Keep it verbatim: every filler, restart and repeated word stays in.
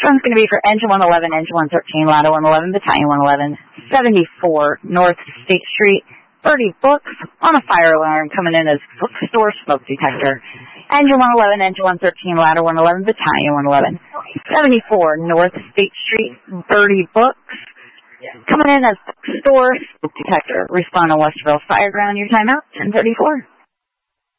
one's going to be for Engine one eleven, Engine one thirteen, Ladder one eleven, Battalion one eleven, seventy-four North State Street. Birdie Books on a fire alarm coming in as bookstore smoke detector. Engine one eleven, Engine one thirteen, Ladder one eleven, Battalion one eleven, seventy-four North State Street. Birdie Books coming in as bookstore smoke detector. Respond on Westerville Fireground. Your timeout, ten thirty-four.